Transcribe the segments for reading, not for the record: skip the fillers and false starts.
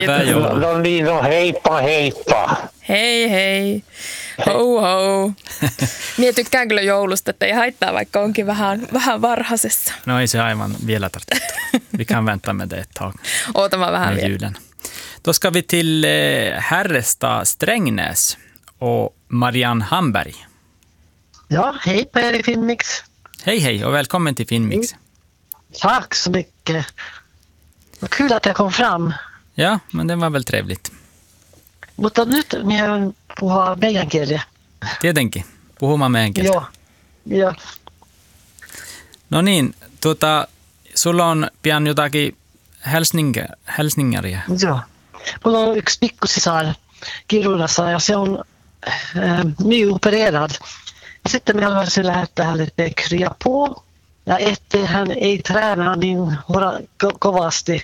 No heippa. Hei. Ho. Mie tykkään kyllä joulusta, että ei haittaa, vaikka onkin vähän varhaisessa. No ei se aivan vielä tarvitse. Vi kan vänta med det ett tag. Ootama vähän vielä. Julen. Då ska vi till Herrestad Strängnäs och Marianne Hamberg. Ja, hej på er i Finnmix. Hej och välkommen till Finnmix. Tack så mycket. Vad kul att jag kom fram. Ja, men det var väl trevligt. Mutta nyt minä puhua meidän kieliä. Tietenkin. Puhumaan meidän kieltä. Joo. No niin, sulla on pian jotakin hälsningaria. Joo. Mulla on yksi pikkusisar Kirunassa ja se on nyopererad. Sitten minä haluaisin lähettää hänelle krya på. Ja ettei hän ei träna niin kovasti.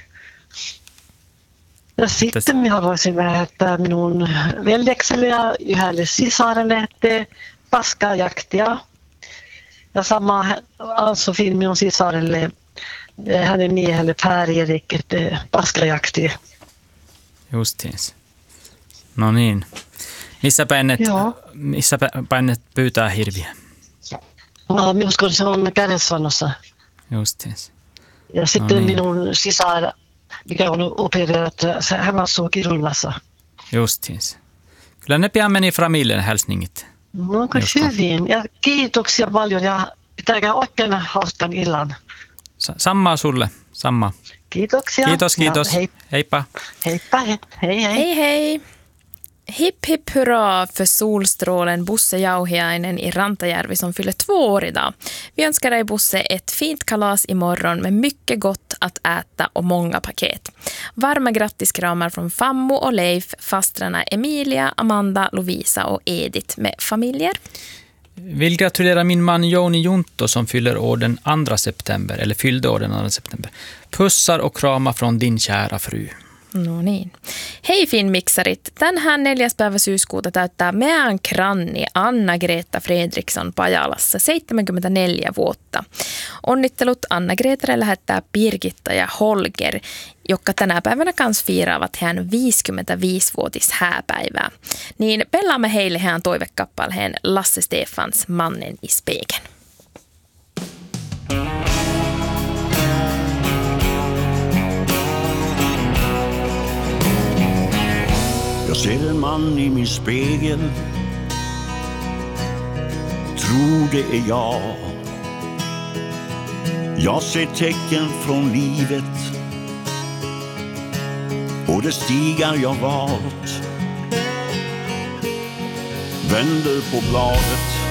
Ja sitten minä haluaisin lähettää minun veljekselle ja yhdelle sisarelle, että paskaa jaktia. Ja sama Ann-Sofie minun sisarelle, hänen miehelle Per-Erik, että paskaa jaktia. Justiins. No niin. Missä päin pyytää hirviä? No, minä uskon, se on Kädesvannossa. Justiins. Ja sitten minun sisar, mikä on opereerat, hän asuu Kirunnassa. Justiins. Kyllä ne pian meni familjen hälsningit. No, hyvin. Ja kiitoksia paljon ja pitäkää oikein hauskan illan. Sammaa sulle. Samma. Kiitoksia. Kiitos. Ja Heippa. Heippa. Hej. Hej. Hipp hipp hurra för solstrålen Bosse Jauhiainen i Rantajärvi som fyller 2 år idag. Vi önskar dig Bosse ett fint kalas imorgon med mycket gott att äta och många paket. Varma grattiskramar från Fammo och Leif, fastrarna Emilia, Amanda, Lovisa och Edith med familjer. Vill gratulera min man Joni Junto som fyller år den 2 september, eller fyllde år den 2 september. Pussar och kramar från din kära fru. No niin. Hei Finnmiksarit, tänään 4. päivä syyskuuta täyttää meidän kranni Anna-Greta Fredriksson Pajalassa 74 vuotta. Onnittelut Anna-Gretalle lähettää Birgitta ja Holger, jotka tänä päivänä kanssa fiiraavat hän 55-vuotis hääpäivää. Niin pelaamme heille hän toivekappaleen Lasse Stefans Mannen i spegeln. Jag ser en man i min spegel. Tror det är jag. Jag ser tecken från livet. Och det stigar jag valt. Vänder på bladet.